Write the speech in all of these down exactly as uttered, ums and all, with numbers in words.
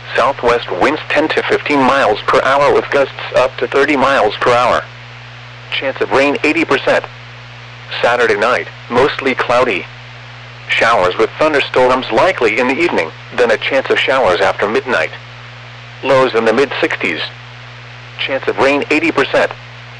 Southwest winds ten to fifteen miles per hour with gusts up to thirty miles per hour. Chance of rain eighty percent. Saturday night, mostly cloudy. Showers with thunderstorms likely in the evening, then a chance of showers after midnight. Lows in the mid sixties. Chance of rain eighty percent.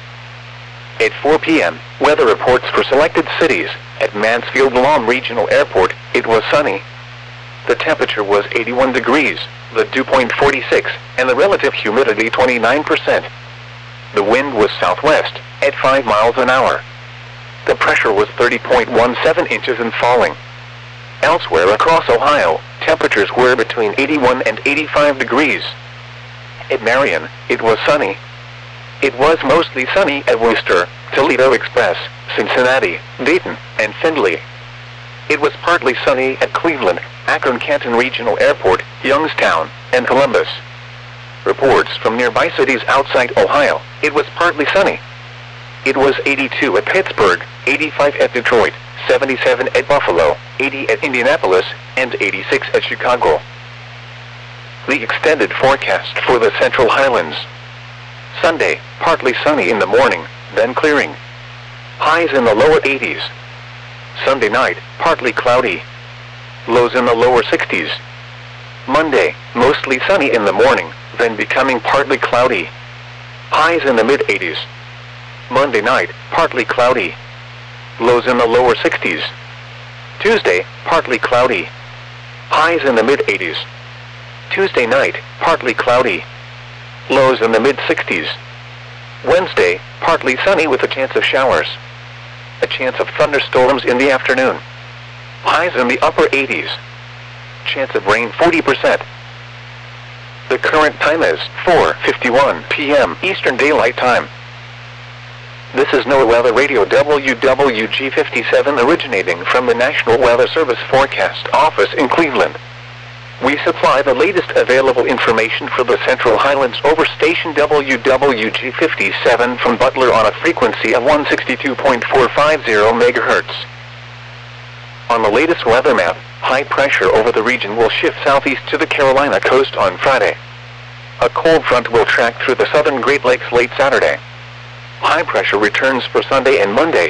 At four p m, weather reports for selected cities. At Mansfield-Lam Regional Airport, it was sunny. The temperature was eighty-one degrees, the dew point forty-six, and the relative humidity twenty-nine percent. The wind was southwest, at five miles an hour. The pressure was thirty point one seven inches and falling. Elsewhere across Ohio, temperatures were between eighty-one and eighty-five degrees. At Marion, it was sunny. It was mostly sunny at Worcester, Toledo Express, Cincinnati, Dayton, and Findlay. It was partly sunny at Cleveland, Akron-Canton Regional Airport, Youngstown, and Columbus. Reports from nearby cities outside Ohio, it was partly sunny. It was eighty-two at Pittsburgh, eighty-five at Detroit, seventy-seven at Buffalo, eighty at Indianapolis, and eighty-six at Chicago. The extended forecast for the Central Highlands. Sunday, partly sunny in the morning, then clearing. Highs in the lower eighties. Sunday night, partly cloudy. Lows in the lower sixties. Monday, mostly sunny in the morning, then becoming partly cloudy. Highs in the mid eighties. Monday night, partly cloudy. Lows in the lower sixties. Tuesday, partly cloudy. Highs in the mid eighties. Tuesday night, partly cloudy. Lows in the mid sixties. Wednesday, partly sunny with a chance of showers. A chance of thunderstorms in the afternoon. Highs in the upper eighties. Chance of rain forty percent. The current time is four fifty-one p m Eastern Daylight Time. This is NOAA Weather Radio W W G fifty-seven originating from the National Weather Service Forecast Office in Cleveland. We supply the latest available information for the Central Highlands over station W W G fifty-seven from Butler on a frequency of one sixty-two point four five zero megahertz. On the latest weather map, high pressure over the region will shift southeast to the Carolina coast on Friday. A cold front will track through the southern Great Lakes late Saturday. High pressure returns for Sunday and Monday.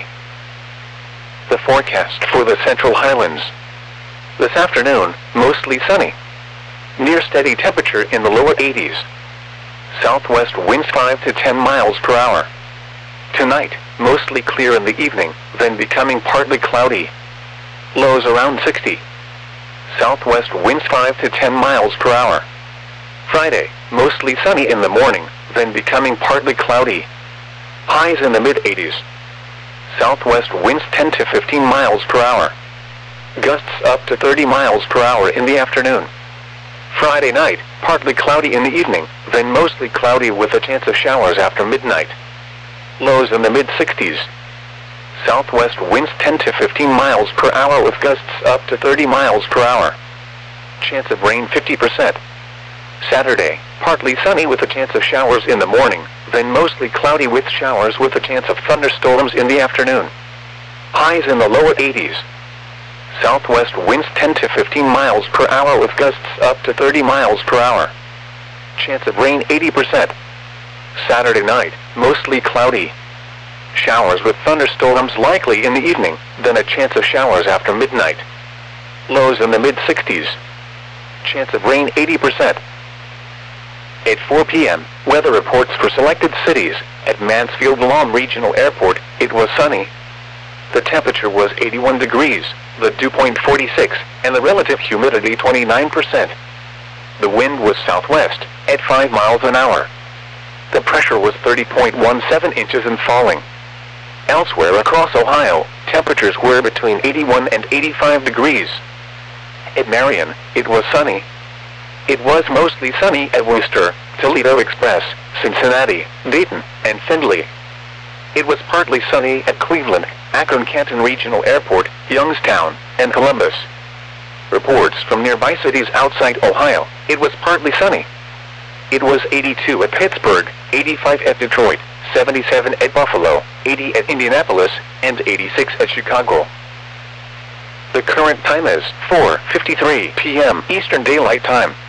The forecast for the Central Highlands. This afternoon, mostly sunny. Near steady temperature in the lower eighties. Southwest winds five to ten miles per hour. Tonight, mostly clear in the evening, then becoming partly cloudy. Lows around sixty. Southwest winds five to ten miles per hour. Friday, mostly sunny in the morning, then becoming partly cloudy. Highs in the mid eighties. Southwest winds ten to fifteen miles per hour. Gusts up to thirty miles per hour in the afternoon. Friday night, partly cloudy in the evening, then mostly cloudy with a chance of showers after midnight. Lows in the mid sixties. Southwest winds ten to fifteen miles per hour with gusts up to thirty miles per hour. Chance of rain fifty percent. Saturday, partly sunny with a chance of showers in the morning, then mostly cloudy with showers with a chance of thunderstorms in the afternoon. Highs in the lower eighties. Southwest winds ten to fifteen miles per hour with gusts up to thirty miles per hour. Chance of rain eighty percent. Saturday night, mostly cloudy. Showers with thunderstorms likely in the evening, then a chance of showers after midnight. Lows in the mid sixties. Chance of rain eighty percent. At four p m, weather reports for selected cities. At Mansfield-Lam Regional Airport, it was sunny. The temperature was eighty-one degrees, the dew point forty-six, and the relative humidity twenty-nine percent. The wind was southwest, at five miles an hour. The pressure was thirty point one seven inches and falling. Elsewhere across Ohio, temperatures were between eighty-one and eighty-five degrees. At Marion, it was sunny. It was mostly sunny at Worcester, Toledo Express, Cincinnati, Dayton, and Findlay. It was partly sunny at Cleveland, Akron-Canton Regional Airport, Youngstown, and Columbus. Reports from nearby cities outside Ohio, it was partly sunny. It was eighty-two at Pittsburgh, eighty-five at Detroit, seventy-seven at Buffalo, eighty at Indianapolis, and eighty-six at Chicago. The current time is four fifty-three p m Eastern Daylight Time.